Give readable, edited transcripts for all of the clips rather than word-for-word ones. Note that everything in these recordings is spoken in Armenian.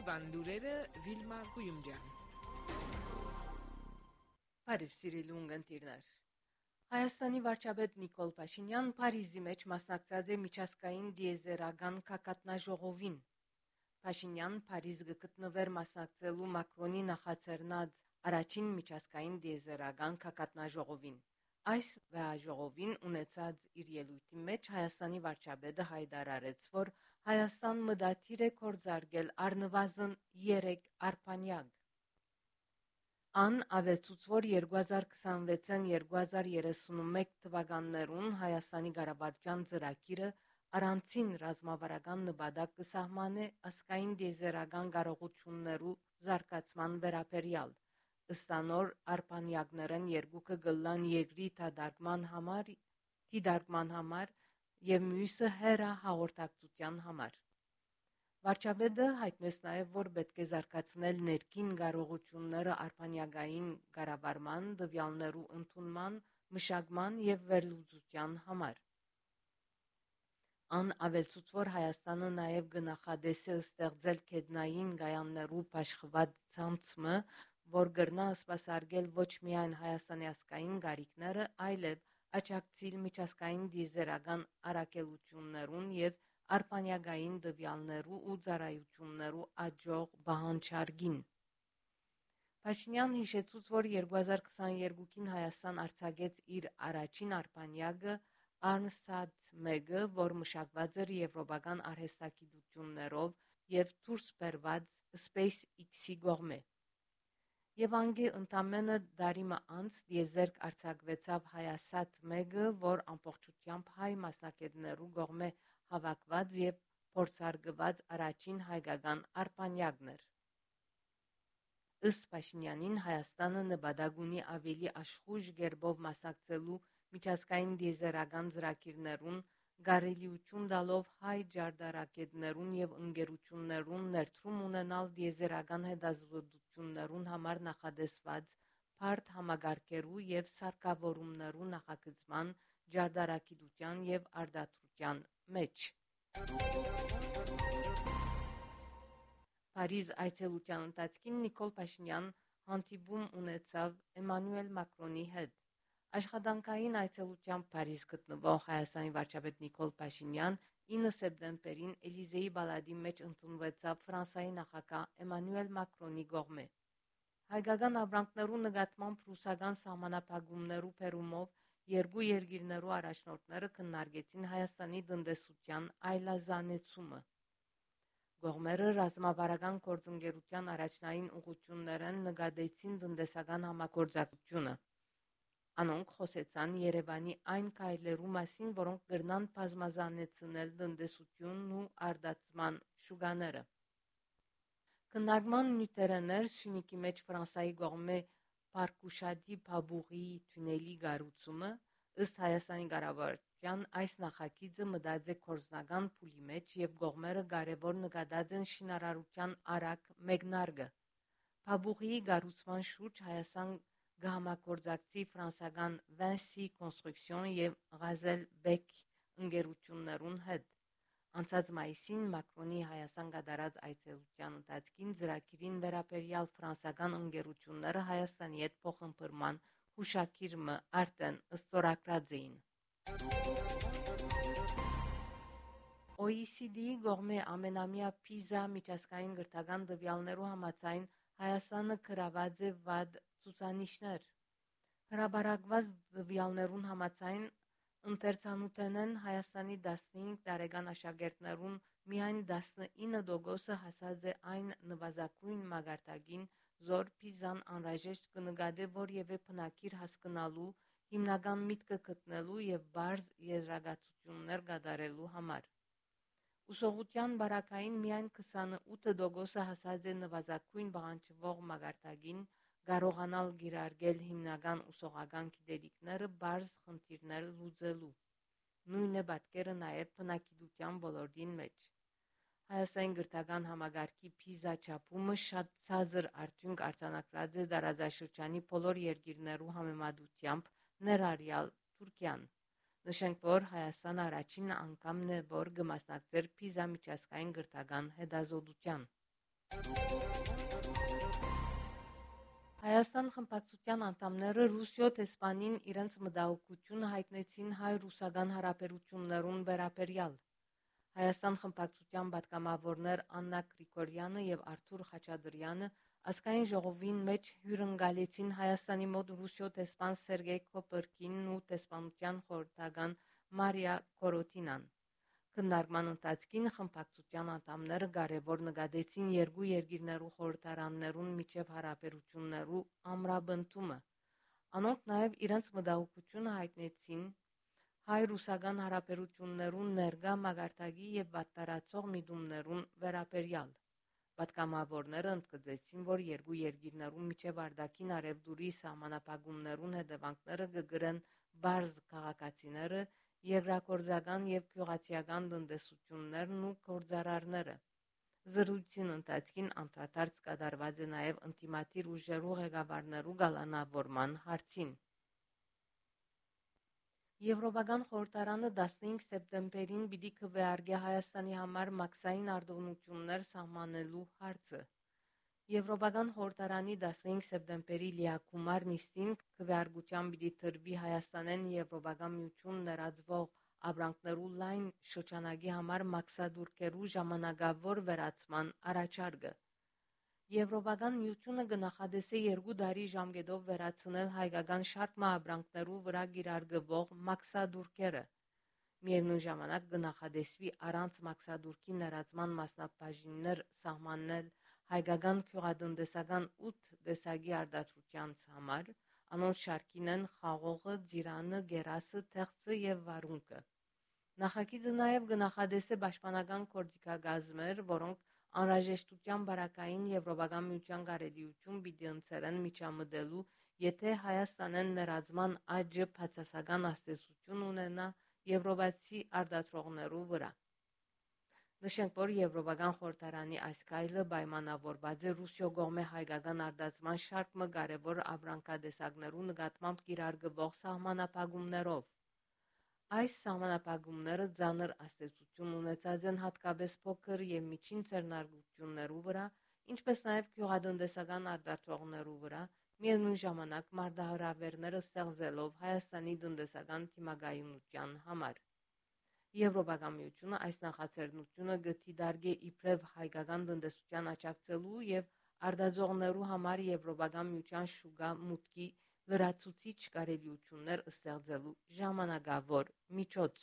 Օրվան լուրերը Վիլմա Գույումջյան։ Բարև սիրելի ունգընտիրներ։ Հայաստանի վարչապետ Նիկոլ Փաշինյան Փարիզի մեջ մասնակցած է միջազգային դիեզերական կակատնաժողովին։ Փաշինյան Փարիզ գտնվեր մասնակցելու Մակրոնի նախաձեռնած առաջին միջազգային դիեզերական կակատնաժողովին։ Այս վեհաժողովին ունեցած իր ելույթի մեջ Հայաստանի վարչապետը հայտարարեց, որ Հայաստան մտադիր է կորզարկել առնվազն 3 արբանյակ։ Ան ավելցուց, որ 2026-2031 թվականներուն Հայաստանի կառավարության ծրագիրը առանցին ռազմավարական նպատակ կսահմանե ազգային դիեզերական կարողություններու զարգացման վերաբերյալ։ Ըստանոր արբանյակներն երկուքը գլան երկրի դիտարկման համար եւ մյուսը հեռահաղորդակցության համար։ Վարչապետը հայտնեց նաև, որ պետք է զարգացնել ներքին կարողությունները արբանյակային կառավարման, տվյալներու ընդունման, մշակման եւ վերլուծության համար։ Ան ավելցուց, որ Հայաստանը նաև կնախադեսի ստեղծել գետնային կայաններու բաշխված ցանցը, որ կրնա սպասարկել ոչ միայն Հայաստանի ազգային կարիքները, այլև աջակցիլ միջազգային դիեզերական առաքելություններուն եւ արբանյակային տվյալներու ու ծառայություններու աջող պահանջարկին։ Փաշինյան հիշեցուց, որ 2022-ին Հայաստան արձակեց իր առաջին արբանյակը Arnsat-1-ը, որ մշակված էր եվրոպական արհեստագիտություններով եւ դուրս բերված SpaceX-ի կողմէ։ Եվ անգե ընդամենը դարիմը անց դիեզերք արձակվեցավ Հայասատ-1-ը, որ ամբողջությամբ հայ մասնակիցներու կողմէ հավաքված եւ փորձարկված առաջին հայկական արբանյակն էր։ Ըստ Փաշինյանին Հայաստանը նպատակ ունի ավելի աշխույժ կերպով մասնակցելու միջազգային դիեզերական ծրագիրներուն, կարելիություն տալով հայ ճարտարապետներուն եւ ընկերություններուն ներդրում ունենալ դիեզերական հետազոտություններուն համար նախադեсված բարդ համակարգերու եւ սարքավորումներու նախագծման, ճարտարագիտության եւ արտադրության մեջ։ Փարիզ այցելության ընթացքին Նիկոլ Փաշինյան հանդիպում ունեցավ Էմանուել Մակրոնի հետ։ Աշխատանքային այցելությամբ Փարիզ գտնվող Հայաստանի վարչապետ Նիկոլ Փաշինյան 9 սեպտեմբերին Էլիզեի պալատի մեջ ընդունվեցավ Ֆրանսիայի նախագահ Էմանուել Մակրոնի կողմէ։ Հայկական ապրանքներու նկատմամբ ռուսական սահմանափակումներու բերումով երկու երկիրներու առաջնորդները քննարկեցին Հայաստանի տնտեսության այլազանեցումը։ Կողմերը ռազմավարական գործընկերության առաջնային ուղղություններն նկատեցին տնտեսական համագործակցությունը։ Անոնք խոսեցան Երևանի այն քայլերու մասին, որոնք կրնան բազմազանեցնել տնտեսությունն ու արտադրման շուկաները։ Քննարկման նյութերն էր Սյունիքի մեջ Ֆրանսիայի կողմէ Պարկուշադի Փաբուղիի թունելի կառուցումը։ Ըստ Հայաստանի կառավարության այս նախագիծը մտած է գործնական փուլի մեջ եւ կողմերը կարեւոր նկատած են շինարարության արագ մեկնարկը։ Փաբուղիի կառուցման շուրջ Հայաստան կհամագործակցի ֆրանսիական Vinci Construction եւ Ghazel-Bek ընկերություններուն հետ։ Անցած մայիսին Մակրոնի Հայաստան կատարած այցելության ընթացքին ծրագիրին վերաբերյալ ֆրանսիական ընկերությունները Հայաստանի հետ փոխհմբռնման հուշագիրը արդեն ստորագրած էին։ OECD-ի կողմէ ամենամյա PISA միջազգային գրթական տվյալներու համաձայն Հայաստանը գրաված է վատ ցուցանիշներ։ Հրապարակված տվյալներուն համաձայն ընթերցանութենեն Հայաստանի 15 տարեկան աշակերտներուն միայն 19% հասած է այն նվազագույն մակարդակին, զոր PISA-ն անհրաժեշտ կնկատի որևէ բնագիր հասկանալու, հիմնական միտքը գտնելու եւ բարձ եզրակացություններ կատարելու համար։ Ուսողության բարակային միայն 28% հասած է նվազագույն պահանջվող մակարդակին, կարողանալ կիրարկել հիմնական ուսողական գիտելիքները բարձ խնդիրներ լուծելու։ Նույն է պատկերը նաև բնագիտության ոլորտին մեջ։ Հայաստանի գրթական համագարկի PISA չափումը շատ ցածր արդյունք արձանագրած է տարածաշրջանի բոլոր երկիրներու համեմատությամբ, ներառյալ Թուրքիան։ Նշենք, որ Հայաստանը առաջին անգամն է, որ կմասնակցեր PISA միջազգային գրթական հետազոտության։ Հայաստան խմբակցության անդամները Ռուսիո տեսփանին իրենց մտահոգությունը հայտնեցին հայ-ռուսական հարաբերություններուն վերաբերյալ։ Հայաստան խմբակցության պատգամավորներ Աննա Գրիգորյանը եւ Արթուր Խաչատրյանը ազգային ժողովին մեջ հյուրընկալեցին Հայաստանի մոտ Ռուսիո տեսփան Սերգեյ Կոպերկինն ու տեսփանության խորհրդական Մարիա Կորոտինան։ Քննարկման ընթացքին խմբակցության անդամները կարևոր նկատեցին երկու երկիրներու խորհրդարաններուն միջև հարաբերություններու ամրապնդումը։ Անոնք նաև իրենց մտահոգությունը հայտնեցին հայ-ռուսական հարաբերություններուն ներկա մակարդակի եւ վատտարացող միտումներուն վերաբերյալ։ Պատգամավորները ընդգծեցին, որ երկու երկիրներուն միջև արտաքին արևդուրի սահմանափակումներուն հետևանքները կգրեն բարձ քաղաքացիները, երկրագործական եւ գյուղացիական տնտեսություններն ու գործարարները։ Զրույցին ընթացքին անդրադարձ կատարված է նաև ինտիմատիր ուժերու ղեկավարներու գալանավորման հարցին։ Եվրոպական խորհրդարանը 15 սեպտեմբերին պիտի քվեարկի Հայաստանի համար մաքսային արտոնություններ սահմանելու հարցը։ Եվրոպական խորհրդարանի 15 սեպտեմբերի լիակումար նիստին քվեարկության պիտի տրվի Հայաստանեն Եվրոպական միություն ներածվող ապրանքներու լայն շրջանակի համար մաքսատուրքերու ժամանակավոր վերացման առաջարկը։ Եվրոպական միությունը կնախադեսի 2 տարի ժամկետով վերացնել հայկական շարք ապրանքներու վրա կիրարկվող մաքսատուրքերը։ Միևնույն ժամանակ կնախադեսվի առանց մաքսատուրքի ներածման մասնաբաժիններ սահմանել հայկական գյուղատնտեսական 8 տեսակի արտադրության համար, անոնց շարքին են խաղողը, ծիրանը, գերասը, թեղծը եւ վարունգը։ Նախագիծը նաև կնախադեսի պաշտպանական գործիքակազմեր, որոնք անհրաժեշտության բարակային Եվրոպական միության կարելիություն պիտի ընձեռեն միջամտելու, եթե Հայաստանեն ներածման աճը բացասական ազդեցություն ունենա եվրոպացի արտադրողներու վրա։ Նշենք, որ Եվրոպական խորհրդարանի այս քայլը պայմանավորված է Ռուսիո կողմէ հայկական արտադրման շարք կարևոր ապրանքատեսակներու նկատմամբ կիրարկվող սահմանափակումներով։ Այս սահմանափակումները ծանր ազդեցություն ունեցած են հատկապես փոքր եւ միջին ձեռնարկություններու վրա, ինչպես նաև գյուղատնտեսական արտադրողներու վրա, միևնույն ժամանակ մարտահրավերները ստեղծելով Հայաստանի տնտեսական դիմակայունության համար։ Եվրոպական միությունը այս նախաձեռնությունը կդիտարկի իբրև հայկական տնտեսության աջակցելու եւ արտադրողներու համար Եվրոպական միության շուկա մուտքի լրացուցիչ կարելիություններ ստեղծելու ժամանակավոր միջոց։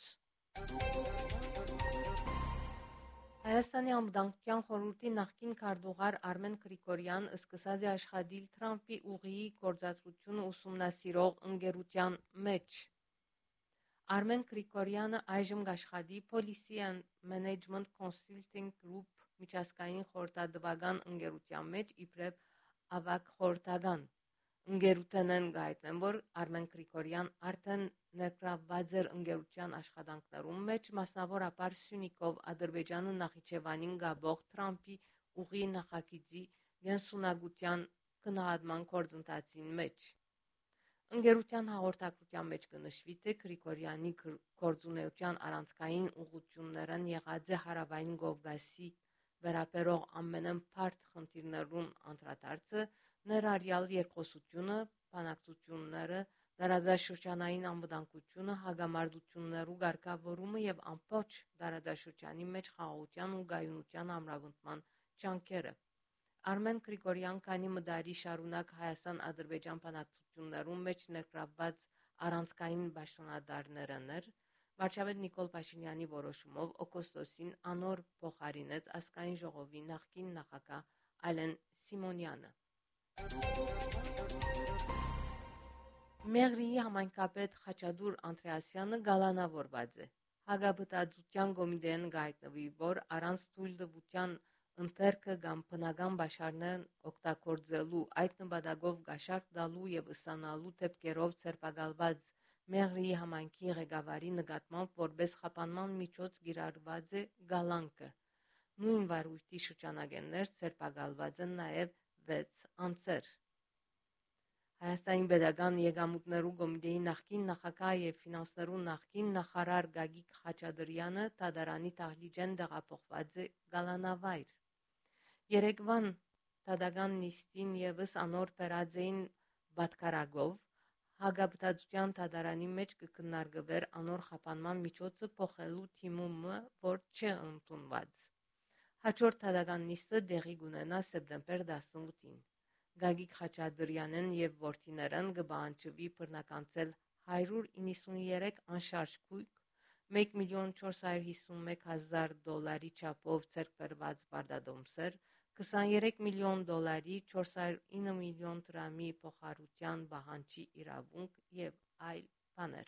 Հայաստանի անվտանգության խորհրդի նախկին քարտուղար Արմեն Գրիգորյան սկսած է աշխատել Թրամփի ուղիի գործադրությունը ուսումնասիրող ընկերության մեջ։ Արմեն Գրիգորյանը այժմ աշխատի Policy and Management Consulting Group միջազգային խորհրդատվական ընկերության մեջ իբրև ավագ խորհրդական։ Ընկերութենեն գայտնեն, որ Արմեն Գրիգորյան արդեն ներգրավված էր ընկերության աշխատանքներում մեջ, մասնավորապես Սյունիքով Ադրբեջանը Նախիջևանին գաբող Թրամփի ուղի նախագծի գենսունակության գնահատման գործընթացին մեջ։ Ընկերության հաղորդակցության մեջ կնշվի, թե Գրիգորյանի գործունեության առանցքային ուղղություններն եղած է հարավային Կովկասի վերաբերող ամենայն բարդ խնդիրներուն անդրադարձը, ներառյալ երկխոսությունը, բանակցությունները, տարածաշրջանային անվտանգությունը, հագամարտություններու ղեկավարումը եւ ամբողջ տարածաշրջանի մեջ խաղաղության ու գայունության ամրապնդման ջանքերը։ Արմեն Գրիգորյան քանի մդարի շարունակ Հայաստան-Ադրբեջան բանակցություններում մեջ ներգրավված առանցքային պաշտոնատարներն էր, վարչապետ Նիկոլ Փաշինյանի որոշումով օգոստոսին անոր փոխարինեց ազգային ժողովի նախկին նախագահ Ալեն Սիմոնյանը։ Մեղրիի համայնքապետ Խաչատուր Անդրեասյանը գալանավորված է։ Հագաբտածության կոմիտեն գայտնվի, որ առանց թույլտվության ընթերքը կամ բնական բաշարներն օգտագործելու այդ նպատակով գաշարք տալու եւ ստանալու դեպքերով ցերպակալված Մեղրիի համայնքի ղեկավարի նկատմամբ որպես խափանման միջոց կիրառված է գալանքը։ Նույն վարույթի շրջանակներ ցերպակալված են նաեւ 6 անձեր։ Հայաստանի Պետական Եկամուտներու կոմիտեի նախկին նախագահ եւ ֆինանսներու նախկին նախարար Գագիկ Խաչատրյանը դատարանի դահլիճեն տեղափոխված է գալանավայր։ Երեկվան Տադական նիստին եւս անոր պերած էին բատկարագով հագաբտածության թադարանի մեջ կքննարկվեր անոր խափանման միջոցը փոխելու թիմումը, որ չընդունված։ Հաջորդ թադական նիստը դեղի կունենա սեպտեմբեր 18-ին։ Գագիկ Խաչատրյանն եւ որդիներն կբանջվի բռնականցել 193 անշարժ քույք, $1,451,000 չափով ձեռք բերված բարդադոմսեր, $23 միլիոն, 409 միլիոն դրամի փոխհարության բանջի իրավունք եւ այլ բաներ։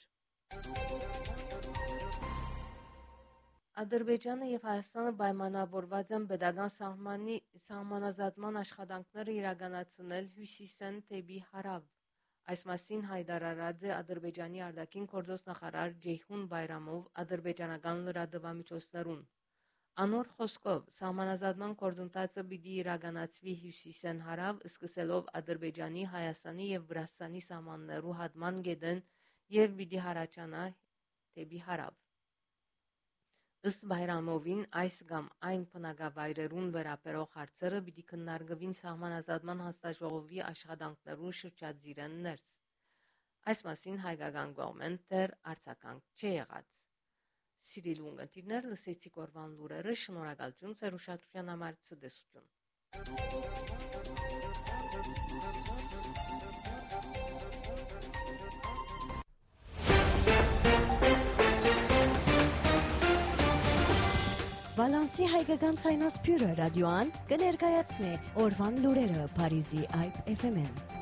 Ադրբեջանը եւ Հայաստանը պայմանավորված են պետական սահմանազատման աշխատանքները իրականացնել հյուսիսեն դեպի հարավ։ Այս մասին հայտարարած է Ադրբեջանի արտաքին գործոստ նախարար Ջեյհուն Բայրամով ադրբեջանական լրատվամիջոցներուն։ Անոր խոսքով սահմանազատման գործընթացը պիտի իրականացվի հյուսիսեն հարավ, սկսելով Ադրբեջանի, Հայաստանի եւ Վրաստանի սահմաններու հատման գետեն եւ պիտի հարաճանա դեպի հարավ։ Ըստ Բայրամովին այս կամ այն բնակավայրերուն վերաբերող հարցերը պիտի քննարկվին սահմանազատման հանձնաժողովի աշխատանքներուն շրջադիրեն ներս։ Այս մասին հայկական կողմեն դեռ արձագանք չի եղած։ Սիրելի ունկնդիրներ, լսեցիք օրվան լուրերը, շնորհակալություն ձեր ուշադրության համար, ցտեսություն։ Բալանսի հայկական ցայնասփյուրը ռադիոան կներկայացնե օրվան լուրերը Փարիզի Այբ FM-ն։